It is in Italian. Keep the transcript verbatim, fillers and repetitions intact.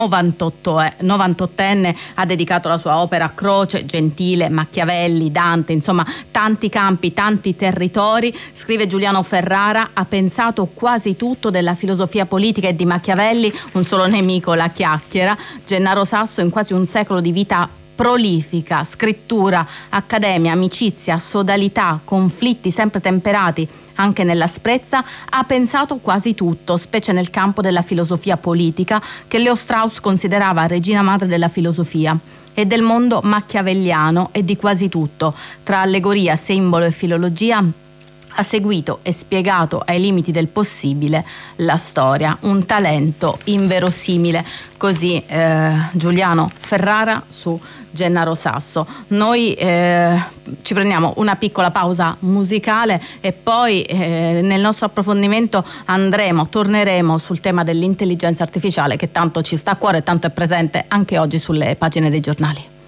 novantottenne ha dedicato la sua opera a Croce, Gentile, Machiavelli, Dante, insomma tanti campi, tanti territori. Scrive Giuliano Ferrara: ha pensato quasi tutto della filosofia politica e di Machiavelli, un solo nemico, la chiacchiera. Gennaro Sasso, in quasi un secolo di vita prolifica, scrittura, accademia, amicizia, sodalità, conflitti sempre temperati anche nell'asprezza, ha pensato quasi tutto, specie nel campo della filosofia politica, che Leo Strauss considerava regina madre della filosofia, e del mondo machiavelliano e di quasi tutto, tra allegoria, simbolo e filologia. Ha seguito e spiegato ai limiti del possibile la storia, un talento inverosimile. Così eh, Giuliano Ferrara su Gennaro Sasso. Noi eh, ci prendiamo una piccola pausa musicale e poi eh, nel nostro approfondimento andremo, torneremo sul tema dell'intelligenza artificiale, che tanto ci sta a cuore e tanto è presente anche oggi sulle pagine dei giornali.